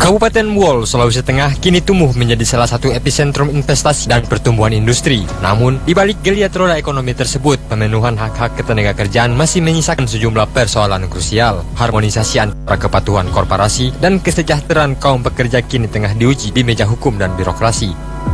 Kabupaten Muol, Sulawesi Tengah kini tumbuh menjadi salah satu epicentrum investasi dan pertumbuhan industri. Namun, di balik geliat roda ekonomi tersebut, pemenuhan hak-hak ketenagakerjaan masih menyisakan sejumlah persoalan krusial. Harmonisasi antara kepatuhan korporasi dan kesejahteraan kaum pekerja kini tengah diuji di meja hukum dan birokrasi.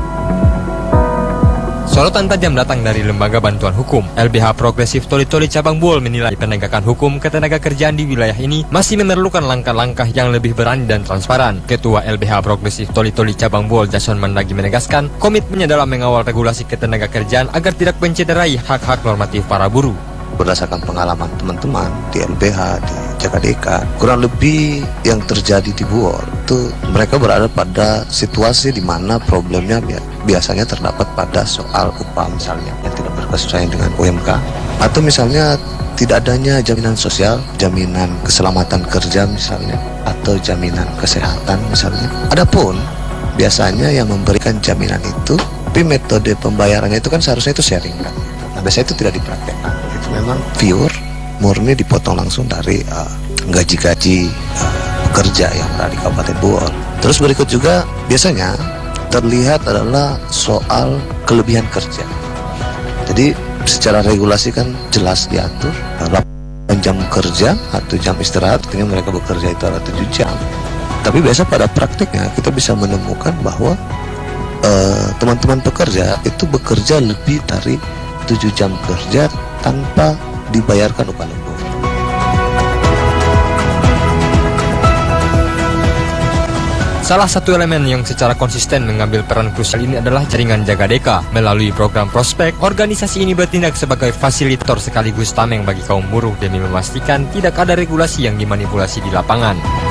Sorotan tajam datang dari Lembaga Bantuan Hukum. LBH Progresif Toli-Toli Cabang Muol menilai penegakan hukum ketenagakerjaan di wilayah ini masih memerlukan langkah-langkah yang lebih berani dan transparan. Ketua LBH Progresif Toli-Toli Cabang Muol, Jason Mandagi, menegaskan komitmennya dalam mengawal regulasi ketenagakerjaan agar tidak mencederai hak-hak normatif para buruh. Berdasarkan pengalaman teman-teman di LBH, di Jagadeka, kurang lebih yang terjadi di Muol itu mereka berada pada situasi di mana problemnya biasanya terdapat pada soal upah misalnya yang tidak berkesesuaian dengan UMK, atau misalnya tidak adanya jaminan sosial, jaminan keselamatan kerja misalnya, atau jaminan kesehatan misalnya. Adapun biasanya yang memberikan jaminan itu, tapi metode pembayarannya itu kan seharusnya itu sharing kan. Nah, biasanya itu tidak dipraktekkan. Itu memang pure, murni dipotong langsung dari gaji-gaji pekerja yang ada di Kabupaten Muol. Terus berikut juga biasanya terlihat adalah soal kelebihan kerja. Jadi secara regulasi kan jelas diatur 8 jam kerja, 1 jam istirahat, artinya mereka bekerja itu adalah 7 jam. Tapi biasa pada praktiknya kita bisa menemukan bahwa teman-teman pekerja itu bekerja lebih dari 7 jam kerja tanpa dibayarkan upah lembur. Salah satu elemen yang secara konsisten mengambil peran krusial ini adalah jaringan Jagadeka. Melalui program Prospek, organisasi ini bertindak sebagai fasilitator sekaligus tameng bagi kaum buruh demi memastikan tidak ada regulasi yang dimanipulasi di lapangan.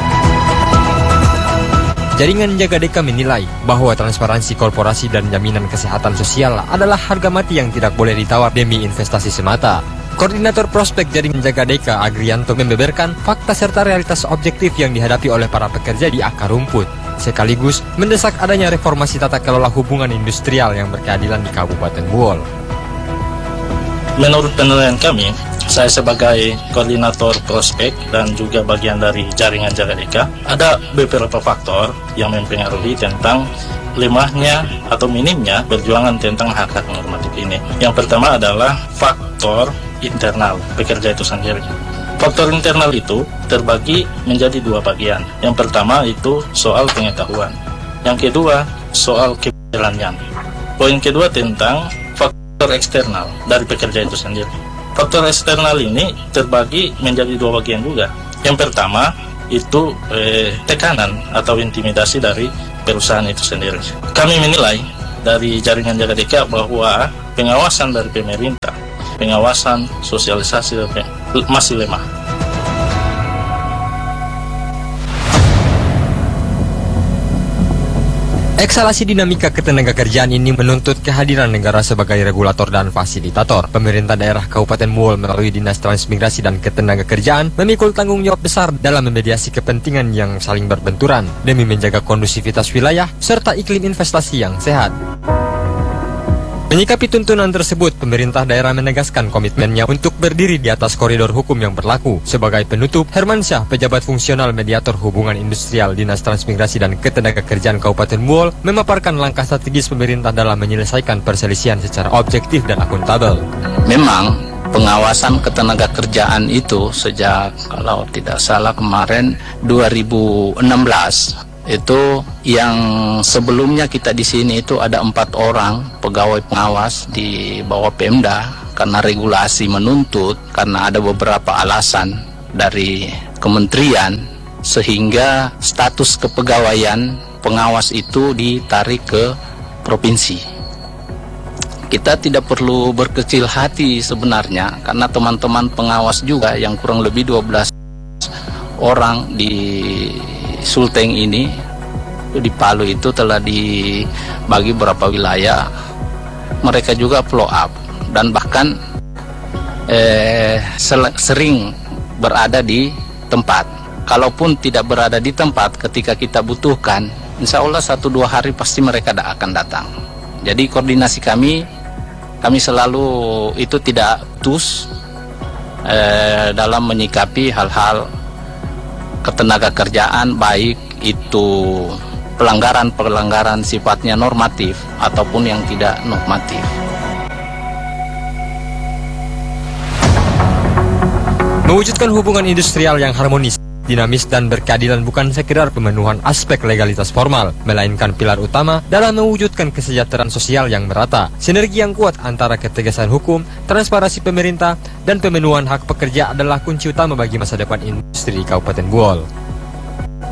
Jaringan Jagadeka menilai bahwa transparansi korporasi dan jaminan kesehatan sosial adalah harga mati yang tidak boleh ditawar demi investasi semata. Koordinator Prospek Jaringan Jagadeka, Agrianto, membeberkan fakta serta realitas objektif yang dihadapi oleh para pekerja di akar rumput, sekaligus mendesak adanya reformasi tata kelola hubungan industrial yang berkeadilan di Kabupaten Muol. Menurut penilaian kami, saya sebagai koordinator Prospek dan juga bagian dari jaringan Jagadeka, ada beberapa faktor yang mempengaruhi tentang lemahnya atau minimnya perjuangan tentang hak-hak normatif ini. Yang pertama adalah faktor internal pekerja itu sendiri. Faktor internal itu terbagi menjadi 2 bagian. Yang pertama itu soal pengetahuan. Yang kedua soal keberanian. Poin kedua tentang faktor eksternal dari pekerja itu sendiri. Faktor eksternal ini terbagi menjadi 2 bagian juga. Yang pertama itu tekanan atau intimidasi dari perusahaan itu sendiri. Kami menilai dari jaringan Jagadeka bahwa pengawasan dari pemerintah, pengawasan sosialisasi masih lemah. Eksalasi dinamika ketenagakerjaan ini menuntut kehadiran negara sebagai regulator dan fasilitator. Pemerintah daerah Kabupaten Muol melalui Dinas Transmigrasi dan Ketenagakerjaan memikul tanggung jawab besar dalam memediasi kepentingan yang saling berbenturan demi menjaga kondusivitas wilayah serta iklim investasi yang sehat. Menyikapi tuntunan tersebut, pemerintah daerah menegaskan komitmennya untuk berdiri di atas koridor hukum yang berlaku. Sebagai penutup, Hermansyah, pejabat fungsional mediator hubungan industrial Dinas Transmigrasi dan Ketenagakerjaan Kabupaten Muol, memaparkan langkah strategis pemerintah dalam menyelesaikan perselisihan secara objektif dan akuntabel. Memang pengawasan ketenagakerjaan itu sejak kalau tidak salah kemarin 2016 itu yang sebelumnya kita di sini itu ada 4 orang pegawai pengawas di bawah Pemda karena regulasi menuntut, karena ada beberapa alasan dari kementerian sehingga status kepegawaian pengawas itu ditarik ke provinsi. Kita tidak perlu berkecil hati sebenarnya karena teman-teman pengawas juga yang kurang lebih 12 orang di Sulteng ini di Palu itu telah dibagi beberapa wilayah. Mereka juga follow up dan bahkan sering berada di tempat. Kalaupun tidak berada di tempat ketika kita butuhkan, insya Allah 1-2 hari pasti mereka akan datang. Jadi koordinasi kami selalu itu tidak putus dalam menyikapi hal-hal ketenagakerjaan baik itu pelanggaran sifatnya normatif ataupun yang tidak normatif. Mewujudkan hubungan industrial yang harmonis, dinamis dan berkeadilan bukan sekedar pemenuhan aspek legalitas formal, melainkan pilar utama dalam mewujudkan kesejahteraan sosial yang merata. Sinergi yang kuat antara ketegasan hukum, transparansi pemerintah, dan pemenuhan hak pekerja adalah kunci utama bagi masa depan industri di Kabupaten Buol.